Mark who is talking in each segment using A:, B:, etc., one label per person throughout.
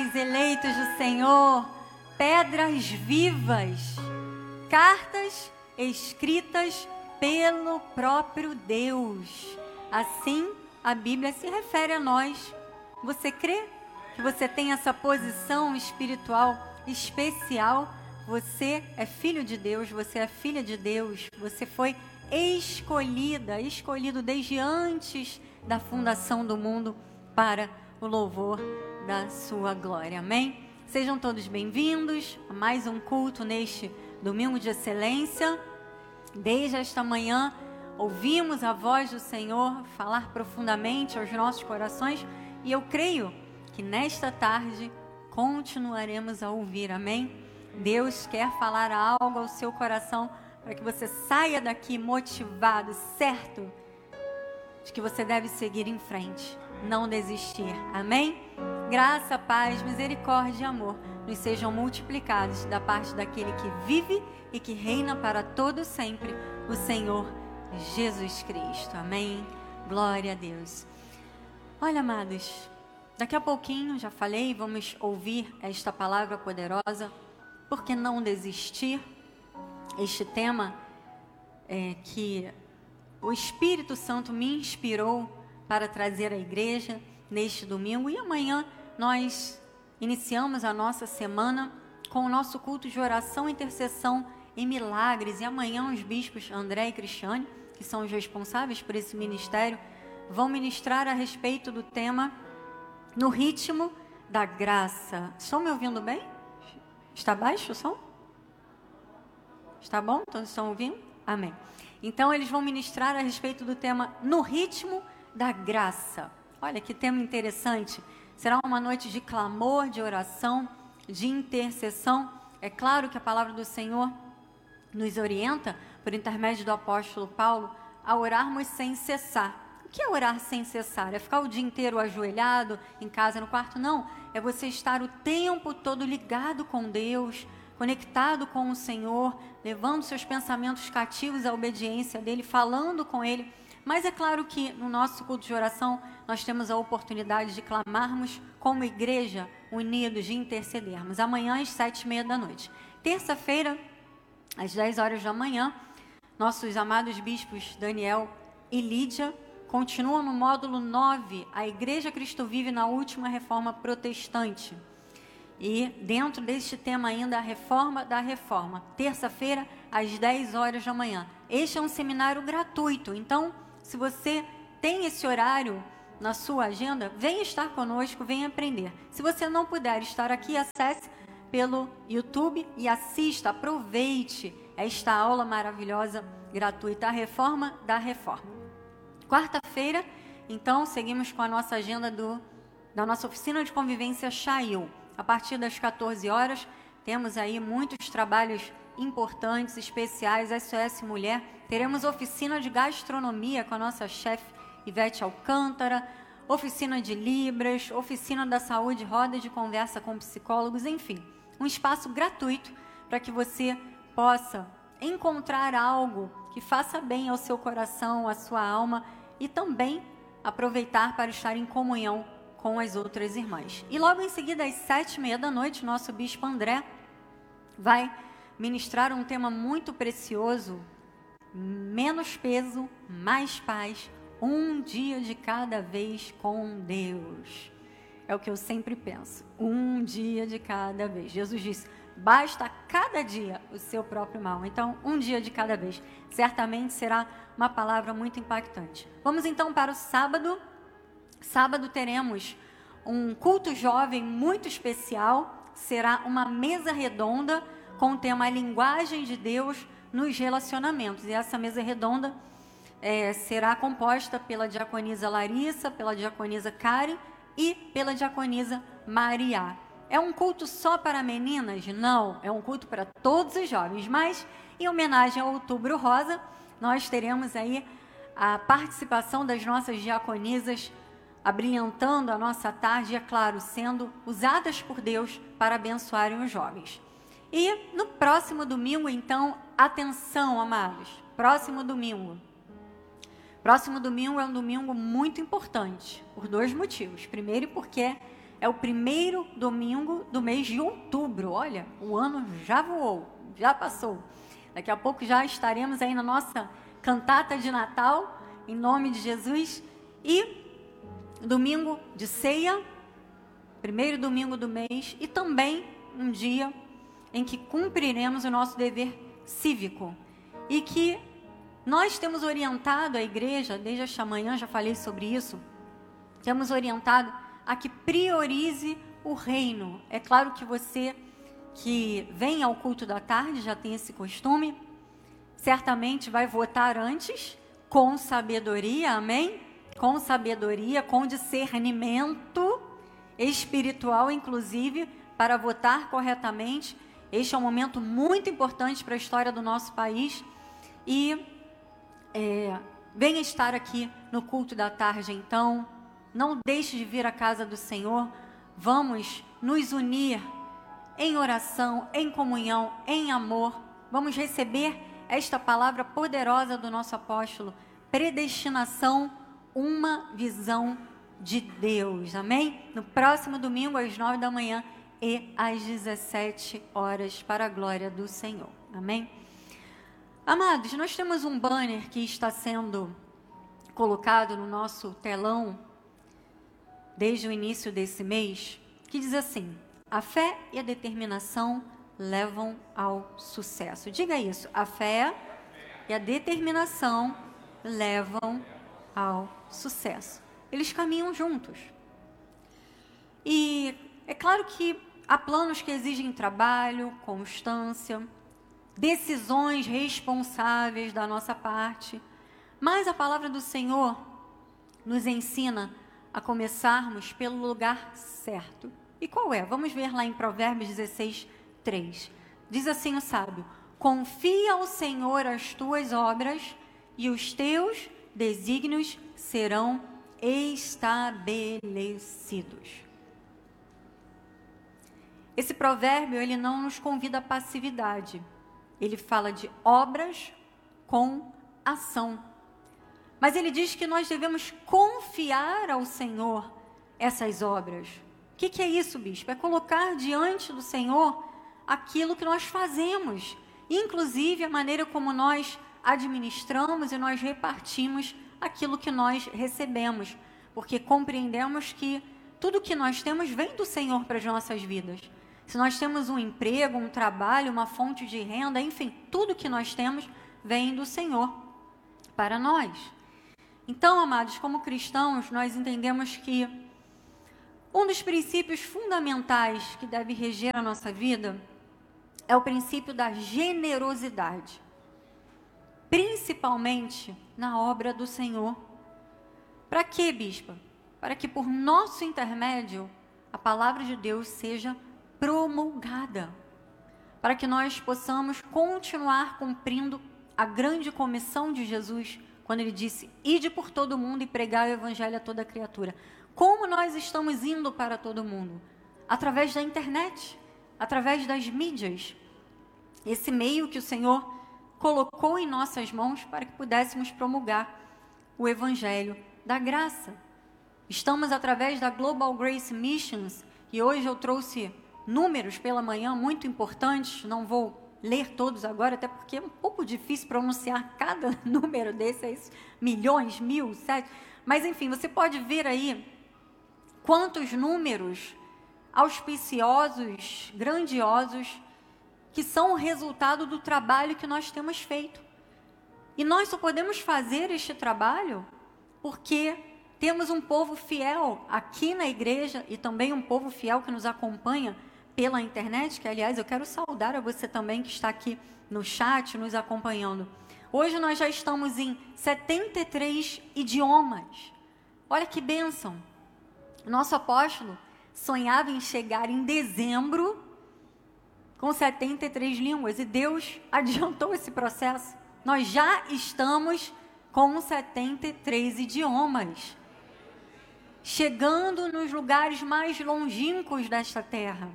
A: paz, eleitos do Senhor, pedras vivas, cartas escritas pelo próprio Deus. Assim, a Bíblia se refere a nós. Você crê que você tem essa posição espiritual especial? Você é filho de Deus, você é filha de Deus, você foi escolhido desde antes da fundação do mundo para o louvor da sua glória. Amém? Sejam todos bem-vindos a mais um culto neste domingo de excelência. Desde esta manhã ouvimos a voz do Senhor falar profundamente aos nossos corações e eu creio que nesta tarde continuaremos a ouvir. Amém? Deus quer falar algo ao seu coração para que você saia daqui motivado, certo de que você deve seguir em frente, não desistir. Amém? Graça, paz, misericórdia e amor nos sejam multiplicados da parte daquele que vive e que reina para todo sempre, o Senhor Jesus Cristo. Amém? Glória a Deus. Olha, amados, daqui a pouquinho, já falei, vamos ouvir esta palavra poderosa. Por que não desistir? Este tema que o Espírito Santo me inspirou para trazer à igreja neste domingo. E amanhã nós iniciamos a nossa semana com o nosso culto de oração e intercessão em milagres. E amanhã os bispos André e Cristiane, que são os responsáveis por esse ministério, vão ministrar a respeito do tema no ritmo da graça. Estão me ouvindo bem? Está baixo o som? Está bom? Todos estão ouvindo? Amém. Então eles vão ministrar a respeito do tema no ritmo da graça. Olha que tema interessante. Será uma noite de clamor, de oração, de intercessão. É claro que a palavra do Senhor nos orienta, por intermédio do apóstolo Paulo, a orarmos sem cessar. O que é orar sem cessar? É ficar o dia inteiro ajoelhado, em casa, no quarto? Não. É você estar o tempo todo ligado com Deus, conectado com o Senhor, levando seus pensamentos cativos à obediência dEle, falando com Ele. Mas é claro que no nosso culto de oração, nós temos a oportunidade de clamarmos como igreja, unidos, de intercedermos. Amanhã, às 7h30 da noite. Terça-feira, às 10 horas da manhã, nossos amados bispos Daniel e Lídia continuam no módulo 9, a Igreja Cristo Vive na Última Reforma Protestante. E dentro deste tema ainda, a reforma da reforma. Terça-feira, às 10 horas da manhã. Este é um seminário gratuito, então, se você tem esse horário na sua agenda, venha estar conosco, venha aprender. Se você não puder estar aqui, acesse pelo YouTube e assista, aproveite esta aula maravilhosa, gratuita, a reforma da reforma. Quarta-feira, então, seguimos com a nossa agenda da nossa oficina de convivência Chail. A partir das 14 horas, temos aí muitos trabalhos importantes, especiais, SOS Mulher. Teremos oficina de gastronomia com a nossa chefe Ivete Alcântara, oficina de Libras, oficina da saúde, roda de conversa com psicólogos, enfim. Um espaço gratuito para que você possa encontrar algo que faça bem ao seu coração, à sua alma e também aproveitar para estar em comunhão com as outras irmãs. E logo em seguida, às 7h30 da noite, nosso bispo André vai ministrar um tema muito precioso: menos peso, mais paz, um dia de cada vez com Deus. É o que eu sempre penso, um dia de cada vez. Jesus disse, basta cada dia o seu próprio mal. Então, um dia de cada vez. Certamente será uma palavra muito impactante. Vamos então para o sábado. Sábado teremos um culto jovem muito especial. Será uma mesa redonda com o tema Linguagem de Deus nos Relacionamentos. E essa mesa redonda será composta pela diaconisa Larissa, pela diaconisa Karen e pela diaconisa Maria. É um culto só para meninas? Não, é um culto para todos os jovens. Mas, em homenagem ao Outubro Rosa, nós teremos aí a participação das nossas diaconisas, abrilhantando a nossa tarde, é claro, sendo usadas por Deus para abençoarem os jovens. E no próximo domingo, então, atenção, amados, próximo domingo. Próximo domingo é um domingo muito importante, por dois motivos. Primeiro, porque é o primeiro domingo do mês de outubro. Olha, o ano já voou, já passou. Daqui a pouco já estaremos aí na nossa cantata de Natal, em nome de Jesus. E domingo de ceia, primeiro domingo do mês, e também um dia em que cumpriremos o nosso dever cívico. E que nós temos orientado a igreja, desde esta manhã já falei sobre isso, temos orientado a que priorize o reino. É claro que você que vem ao culto da tarde já tem esse costume, certamente vai votar antes, com sabedoria, amém? Com sabedoria, com discernimento espiritual, inclusive, para votar corretamente. Este é um momento muito importante para a história do nosso país. E venha estar aqui no culto da tarde, então. Não deixe de vir à casa do Senhor. Vamos nos unir em oração, em comunhão, em amor. Vamos receber esta palavra poderosa do nosso apóstolo. Predestinação, uma visão de Deus. Amém? No próximo domingo, às 9 da manhã e às 17 horas, para a glória do Senhor. Amém? Amados, nós temos um banner que está sendo colocado no nosso telão desde o início desse mês, que diz assim: a fé e a determinação levam ao sucesso. Diga isso: a fé e a determinação levam ao sucesso. Eles caminham juntos. E é claro que há planos que exigem trabalho, constância, decisões responsáveis da nossa parte, mas a palavra do Senhor nos ensina a começarmos pelo lugar certo. E qual é? Vamos ver lá em Provérbios 16, 3. Diz assim o sábio: confia ao Senhor as tuas obras e os teus desígnios serão estabelecidos. Esse provérbio, ele não nos convida à passividade. Ele fala de obras com ação. Mas ele diz que nós devemos confiar ao Senhor essas obras. O que é isso, bispo? É colocar diante do Senhor aquilo que nós fazemos, inclusive a maneira como nós administramos e nós repartimos aquilo que nós recebemos, porque compreendemos que tudo que nós temos vem do Senhor para as nossas vidas. Se nós temos um emprego, um trabalho, uma fonte de renda, enfim, tudo que nós temos vem do Senhor para nós. Então, amados, como cristãos, nós entendemos que um dos princípios fundamentais que deve reger a nossa vida é o princípio da generosidade, principalmente na obra do Senhor. Para quê, bispa? Para que por nosso intermédio a palavra de Deus seja promulgada, para que nós possamos continuar cumprindo a grande comissão de Jesus, quando ele disse: ide por todo mundo e pregai o evangelho a toda criatura. Como nós estamos indo para todo mundo? Através da internet, através das mídias, esse meio que o Senhor colocou em nossas mãos para que pudéssemos promulgar o evangelho da graça. Estamos através da Global Grace Missions, e hoje eu trouxe números pela manhã muito importantes, não vou ler todos agora, até porque é um pouco difícil pronunciar cada número desses, milhões, 1.000, 7, mas enfim, você pode ver aí quantos números auspiciosos, grandiosos, que são o resultado do trabalho que nós temos feito. E nós só podemos fazer este trabalho porque temos um povo fiel aqui na igreja e também um povo fiel que nos acompanha pela internet, que, aliás, eu quero saudar a você também que está aqui no chat nos acompanhando. Hoje nós já estamos em 73 idiomas. Olha que bênção! O nosso apóstolo sonhava em chegar em dezembro com 73 línguas, e Deus adiantou esse processo. Nós já estamos com 73 idiomas, chegando nos lugares mais longínquos desta terra.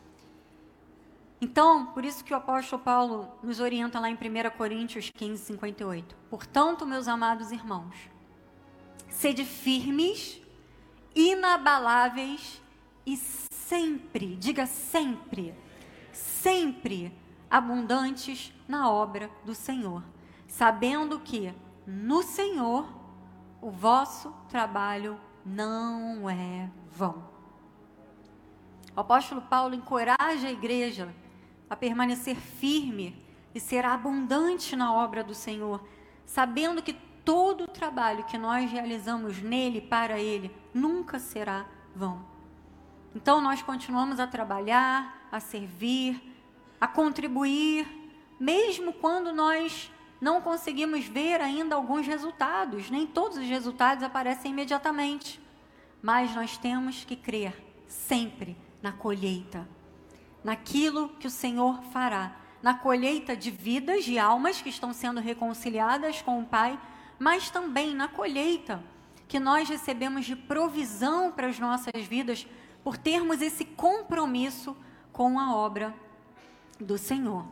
A: Então, por isso que o apóstolo Paulo nos orienta lá em 1 Coríntios 15, 58. Portanto, meus amados irmãos, sede firmes, inabaláveis, e sempre, diga sempre, sempre abundantes na obra do Senhor, sabendo que no Senhor o vosso trabalho não é vão. O apóstolo Paulo encoraja a igreja a permanecer firme e ser abundante na obra do Senhor, sabendo que todo o trabalho que nós realizamos nele, para ele, nunca será vão. Então nós continuamos a trabalhar, a servir, a contribuir, mesmo quando nós não conseguimos ver ainda alguns resultados, nem todos os resultados aparecem imediatamente, mas nós temos que crer sempre na colheita, naquilo que o Senhor fará, na colheita de vidas, de almas que estão sendo reconciliadas com o Pai, mas também na colheita que nós recebemos de provisão para as nossas vidas, por termos esse compromisso com a obra do Senhor.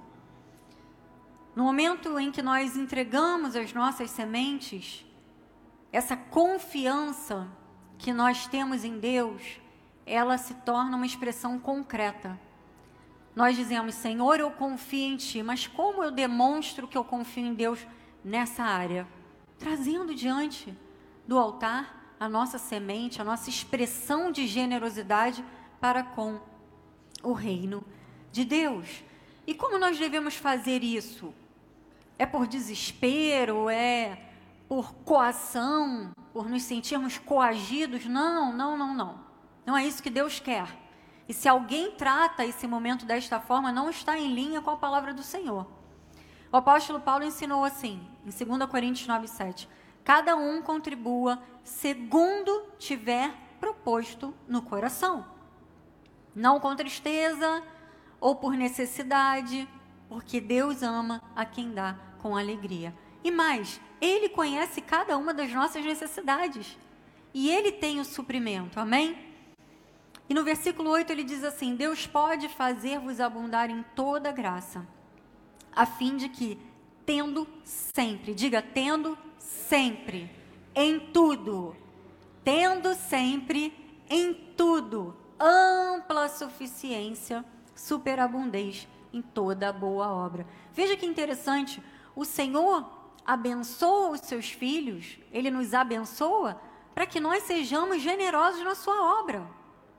A: No momento em que nós entregamos as nossas sementes, essa confiança que nós temos em Deus, ela se torna uma expressão concreta. Nós dizemos: Senhor, eu confio em Ti, mas como eu demonstro que eu confio em Deus nessa área? Trazendo diante do altar a nossa semente, a nossa expressão de generosidade para com o reino de Deus. E como nós devemos fazer isso? É por desespero? É por coação? Por nos sentirmos coagidos? Não. Não é isso que Deus quer. E se alguém trata esse momento desta forma, não está em linha com a palavra do Senhor. O apóstolo Paulo ensinou assim, em 2 Coríntios 9:7, cada um contribua segundo tiver proposto no coração, não com tristeza ou por necessidade, porque Deus ama a quem dá com alegria. E mais, Ele conhece cada uma das nossas necessidades, e Ele tem o suprimento, amém? E no versículo 8 ele diz assim: Deus pode fazer-vos abundar em toda graça, a fim de que, tendo sempre, diga, tendo sempre, em tudo, tendo sempre, em tudo, ampla suficiência, superabundez em toda boa obra. Veja que interessante, o Senhor abençoa os seus filhos, Ele nos abençoa para que nós sejamos generosos na sua obra.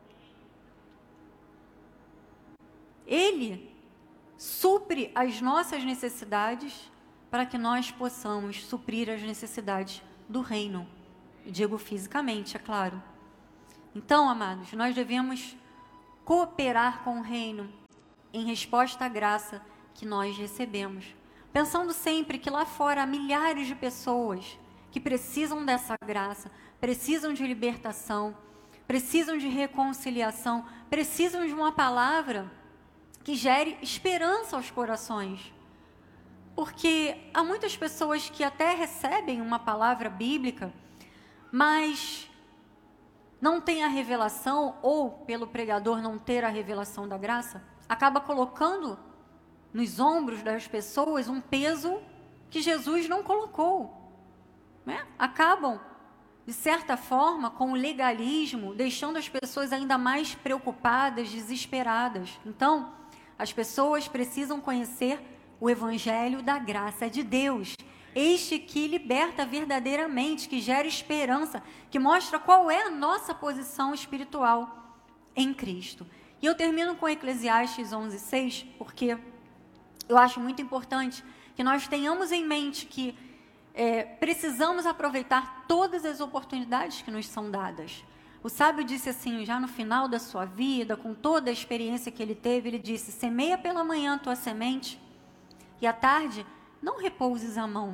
A: Ele supre as nossas necessidades para que nós possamos suprir as necessidades do reino. Eu digo fisicamente, é claro. Então, amados, nós devemos cooperar com o reino em resposta à graça que nós recebemos. Pensando sempre que lá fora há milhares de pessoas que precisam dessa graça, precisam de libertação, precisam de reconciliação, precisam de uma palavra que gere esperança aos corações. Porque há muitas pessoas que até recebem uma palavra bíblica, mas não têm a revelação, ou pelo pregador não ter a revelação da graça, acaba colocando nos ombros das pessoas um peso que Jesus não colocou, né? Acabam, de certa forma, com o legalismo, deixando as pessoas ainda mais preocupadas, desesperadas. Então, as pessoas precisam conhecer o evangelho da graça de Deus, este que liberta verdadeiramente, que gera esperança, que mostra qual é a nossa posição espiritual em Cristo. E eu termino com Eclesiastes 11:6, porque eu acho muito importante que nós tenhamos em mente que precisamos aproveitar todas as oportunidades que nos são dadas. O sábio disse assim, já no final da sua vida, com toda a experiência que ele teve, ele disse: semeia pela manhã a tua semente, e à tarde não repouses a mão.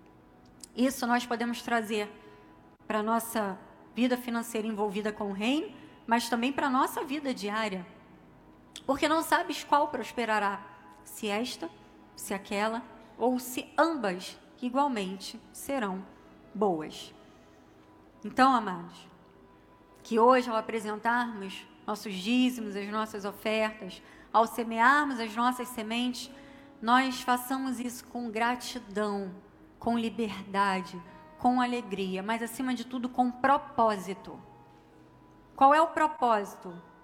A: Isso nós podemos trazer para a nossa vida financeira envolvida com o reino, mas também para a nossa vida diária. Porque não sabes qual prosperará, se esta, se aquela, ou se ambas igualmente serão boas. Então, amados, que hoje, ao apresentarmos nossos dízimos, as nossas ofertas, ao semearmos as nossas sementes, nós façamos isso com gratidão, com liberdade, com alegria, mas acima de tudo com propósito. Qual é o propósito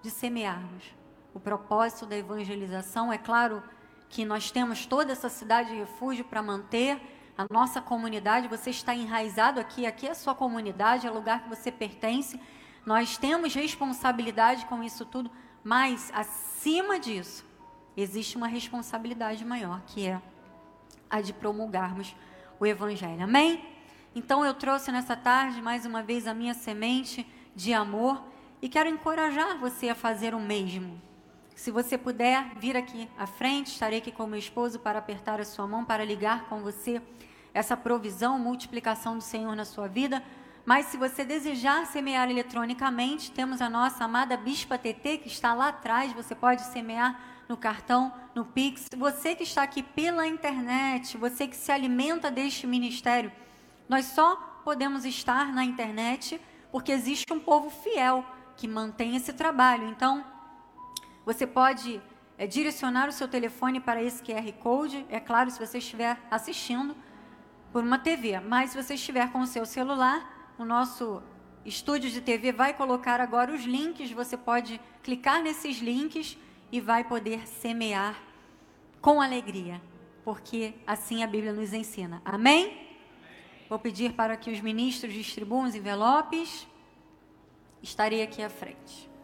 A: de semearmos. O propósito da evangelização, é claro que nós temos toda essa cidade de refúgio para manter a nossa comunidade. Você está enraizado aqui é a sua comunidade, é o lugar que você pertence. Nós temos responsabilidade com isso tudo, mas acima disso, existe uma responsabilidade maior, que é a de promulgarmos o Evangelho. Amém? Então eu trouxe nessa tarde, mais uma vez, a minha semente de amor e quero encorajar você a fazer o mesmo. Se você puder vir aqui à frente, estarei aqui com o meu esposo para apertar a sua mão, para ligar com você essa provisão, multiplicação do Senhor na sua vida. Mas se você desejar semear eletronicamente, temos a nossa amada Bispa TT, que está lá atrás. Você pode semear no cartão, no Pix. Você que está aqui pela internet, você que se alimenta deste ministério, nós só podemos estar na internet porque existe um povo fiel que mantém esse trabalho. Então, você pode direcionar o seu telefone para esse QR Code, é claro, se você estiver assistindo por uma TV, mas se você estiver com o seu celular, o nosso estúdio de TV vai colocar agora os links, você pode clicar nesses links e vai poder semear com alegria, porque assim a Bíblia nos ensina. Amém? Vou pedir para que os ministros distribuam os envelopes, estarei aqui à frente.